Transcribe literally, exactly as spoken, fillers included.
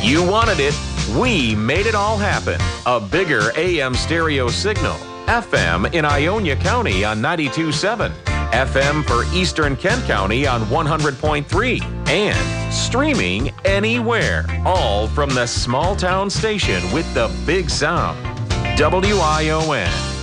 You wanted it. We made it all happen. A bigger A M stereo signal. F M in Ionia County on ninety-two point seven. F M for Eastern Kent County on one hundred point three. And streaming anywhere. All from the small town station with the big sound. W I O N.